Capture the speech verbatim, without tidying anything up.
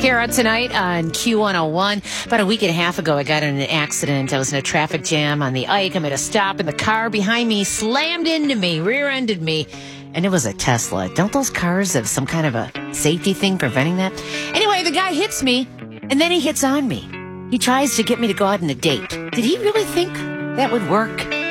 Kara tonight on Q one oh one. About a week and a half ago, I got in an accident. I was in a traffic jam on the Ike. I made a stop, and the car behind me slammed into me, rear-ended me, and it was a Tesla. Don't those cars have some kind of a safety thing preventing that? Anyway, the guy hits me, and then he hits on me. He tries to get me to go out on a date. Did he really think that would work?